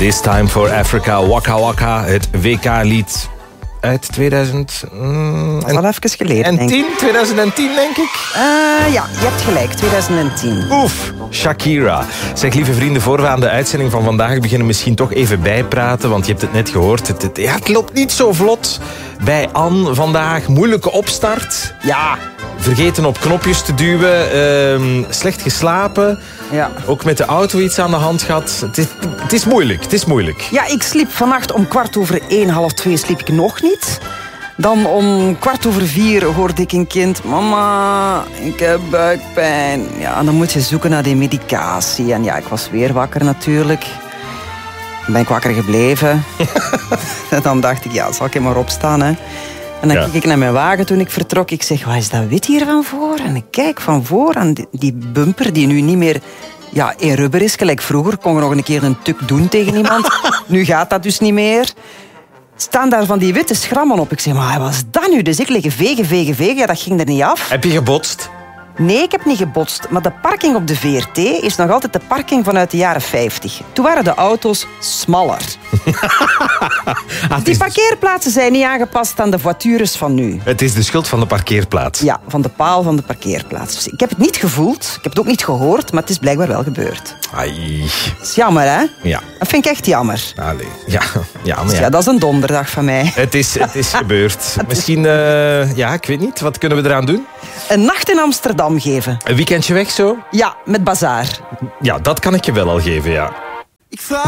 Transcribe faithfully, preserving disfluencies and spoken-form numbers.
This Time for Africa, Waka Waka, het W K-lied uit tweeduizend... Mm, dat is al even geleden, en denk ik. tien, tweeduizend tien, denk ik. Uh, ja, je hebt gelijk, tweeduizend tien. Oef, Shakira. Zeg, lieve vrienden, voor we aan de uitzending van vandaag beginnen, misschien toch even bijpraten, want je hebt het net gehoord. Het, het, ja, het loopt niet zo vlot bij Anne vandaag. Moeilijke opstart. Ja, vergeten op knopjes te duwen. Uh, slecht geslapen. Ja. Ook met de auto iets aan de hand gehad. Het is, het is moeilijk, het is moeilijk. Ja, ik sliep vannacht om kwart over één, half twee sliep ik nog niet. Dan om kwart over vier hoorde ik een kind... Mama, ik heb buikpijn. Ja, dan moet je zoeken naar die medicatie. En ja, ik was weer wakker natuurlijk. Dan ben ik wakker gebleven. En dan dacht ik, ja, zal ik er maar opstaan, hè. En dan ja. keek ik naar mijn wagen toen ik vertrok. Ik zeg, wat is dat wit hier van voor? En ik kijk van voor aan die, die bumper die nu niet meer... Ja, in rubber is, gelijk vroeger. Kon je nog een keer een tuk doen tegen iemand. Nu gaat dat dus niet meer. Staan daar van die witte schrammen op. Ik zeg, maar wat is dat nu? Dus ik liggen vegen, vegen, vegen. Ja, dat ging er niet af. Heb je gebotst? Nee, ik heb niet gebotst. Maar de parking op de V R T is nog altijd de parking vanuit de jaren vijftig. Toen waren de auto's smaller. ah, Die parkeerplaatsen zijn niet aangepast aan de voitures van nu. Het is de schuld van de parkeerplaats. Ja, van de paal van de parkeerplaats. Dus ik heb het niet gevoeld, ik heb het ook niet gehoord, maar het is blijkbaar wel gebeurd. Ai. Dat is jammer, hè? Ja. Dat vind ik echt jammer. Allee. Ja, ja, maar Dus ja. ja, dat is een donderdag van mij. Het is, het is gebeurd. Misschien, uh, ja, ik weet niet. Wat kunnen we eraan doen? Een nacht in Amsterdam geven. Een weekendje weg zo? Ja, met bazaar. Ja, dat kan ik je wel al geven, ja. Ik vraag